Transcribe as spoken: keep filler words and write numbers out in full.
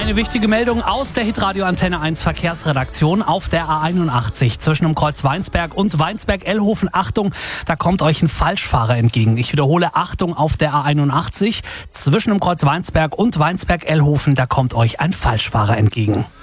Eine wichtige Meldung aus der Hitradio Antenne eins Verkehrsredaktion auf der A einundachtzig zwischen dem Kreuz Weinsberg und Weinsberg-Ellhofen. Achtung, da kommt euch ein Falschfahrer entgegen. Ich wiederhole, Achtung auf der A einundachtzig zwischen dem Kreuz Weinsberg und Weinsberg-Ellhofen, da kommt euch ein Falschfahrer entgegen.